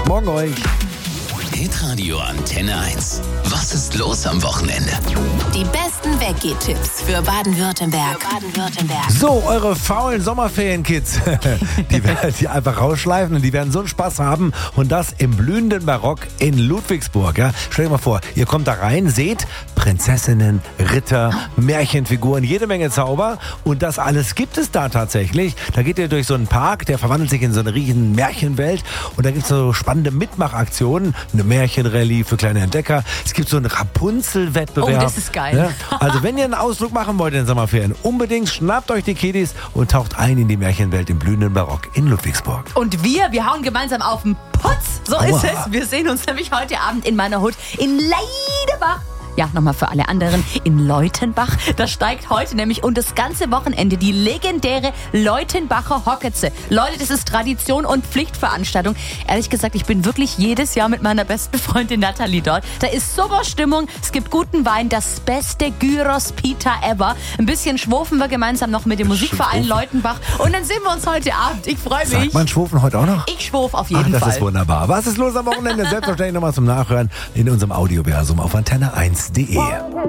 Morgen euch. Hitradio Antenne 1. Was ist los am Wochenende? Die besten Weggehtipps für Baden-Württemberg. So, eure faulen Sommerferienkids, die werden die einfach rausschleifen und die werden so einen Spaß haben. Und das im blühenden Barock in Ludwigsburg. Ja? Stell dir mal vor, ihr kommt da rein, seht Prinzessinnen, Ritter, Märchenfiguren, jede Menge Zauber. Und das alles gibt es da tatsächlich. Da geht ihr durch so einen Park, der verwandelt sich in so eine riesen Märchenwelt. Und da gibt es so spannende Mitmachaktionen. Eine Märchenrallye für kleine Entdecker. Es gibt so einen Rapunzel-Wettbewerb. Oh, das ist geil. Ja? Also wenn ihr einen Ausflug machen wollt in den Sommerferien, unbedingt schnappt euch die Kiddies und taucht ein in die Märchenwelt im blühenden Barock in Ludwigsburg. Und wir hauen gemeinsam auf den Putz. So ist es. Wir sehen uns nämlich heute Abend in meiner Hut in Leidebach. Ja, nochmal für alle anderen in Leutenbach. Da steigt heute nämlich und das ganze Wochenende die legendäre Leutenbacher Hocketze. Leute, das ist Tradition und Pflichtveranstaltung. Ehrlich gesagt, ich bin wirklich jedes Jahr mit meiner besten Freundin Nathalie dort. Da ist super Stimmung, es gibt guten Wein, das beste Gyros Pita ever. Ein bisschen schwurfen wir gemeinsam noch mit dem Musikverein Leutenbach. Und dann sehen wir uns heute Abend. Ich freue mich. Sagt man Schwurfen heute auch noch? Ich schwurf auf jeden Das Fall. ist wunderbar. Was ist los am Wochenende? Selbstverständlich nochmal zum Nachhören in unserem Audioversum auf antenne1.de.